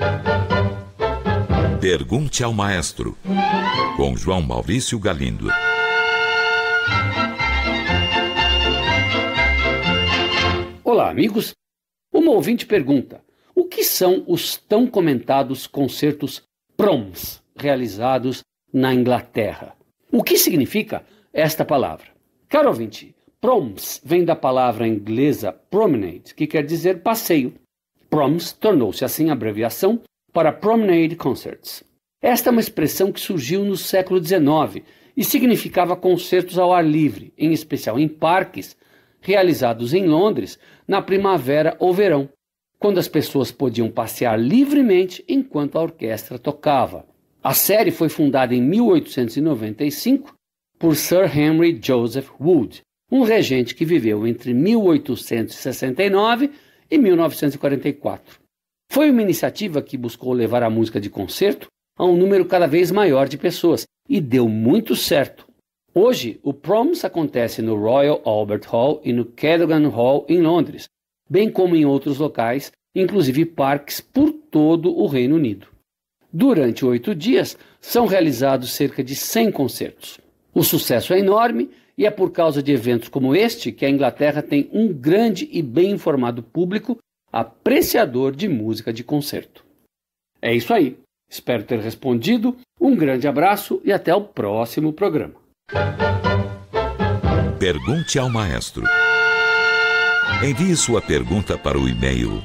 Pergunte ao Maestro, com João Maurício Galindo. Olá, amigos. Uma ouvinte pergunta: o que são os tão comentados concertos Proms realizados na Inglaterra? O que significa esta palavra? Caro ouvinte, Proms vem da palavra inglesa promenade, que quer dizer passeio. Proms tornou-se assim a abreviação para Promenade Concerts. Esta é uma expressão que surgiu no século XIX e significava concertos ao ar livre, em especial em parques, realizados em Londres na primavera ou verão, quando as pessoas podiam passear livremente enquanto a orquestra tocava. A série foi fundada em 1895 por Sir Henry Joseph Wood, um regente que viveu entre 1869 e 1944. Foi uma iniciativa que buscou levar a música de concerto a um número cada vez maior de pessoas e deu muito certo. Hoje, o Proms acontece no Royal Albert Hall e no Cadogan Hall em Londres, bem como em outros locais, inclusive parques por todo o Reino Unido. Durante 8 dias, são realizados cerca de 100 concertos. O sucesso é enorme e é por causa de eventos como este que a Inglaterra tem um grande e bem informado público apreciador de música de concerto. É isso aí. Espero ter respondido. Um grande abraço e até o próximo programa. Pergunte ao Maestro. Envie sua pergunta para o e-mail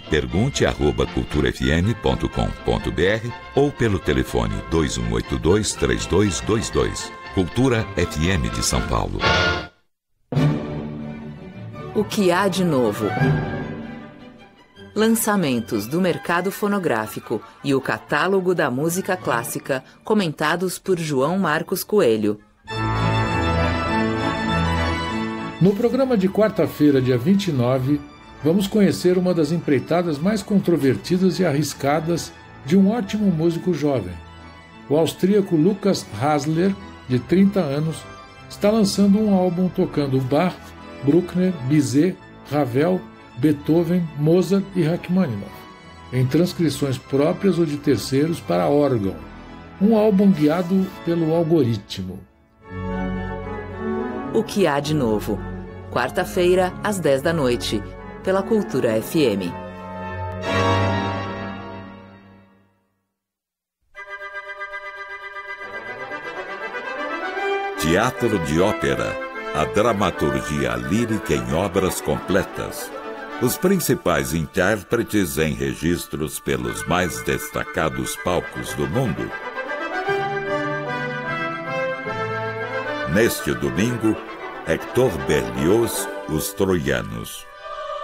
pergunte@culturafm.com.br ou pelo telefone 2182-3222. Cultura FM de São Paulo. O que há de novo? Lançamentos do mercado fonográfico e o catálogo da música clássica, comentados por João Marcos Coelho. No programa de quarta-feira, dia 29, vamos conhecer uma das empreitadas mais controvertidas e arriscadas de um ótimo músico jovem. O austríaco Lukas Hasler, de 30 anos, está lançando um álbum tocando Bach, Bruckner, Bizet, Ravel, Beethoven, Mozart e Rachmaninoff, em transcrições próprias ou de terceiros para órgão. Um álbum guiado pelo algoritmo. O que há de novo? Quarta-feira, às 10 da noite, pela Cultura FM. Teatro de Ópera. A dramaturgia lírica em obras completas. Os principais intérpretes em registros pelos mais destacados palcos do mundo. Neste domingo, Hector Berlioz, Os Troianos.